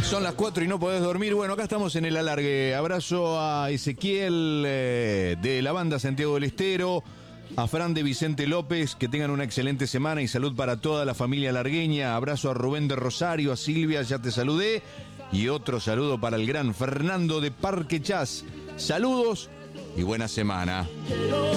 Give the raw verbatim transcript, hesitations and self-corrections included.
Son las cuatro y no podés dormir. Bueno, acá estamos en el alargue. Abrazo a Ezequiel eh, de la banda Santiago del Estero, a Fran de Vicente López, que tengan una excelente semana y salud para toda la familia largueña. Abrazo a Rubén de Rosario, a Silvia, ya te saludé. Y otro saludo para el gran Fernando de Parque Chas. Saludos y buena semana.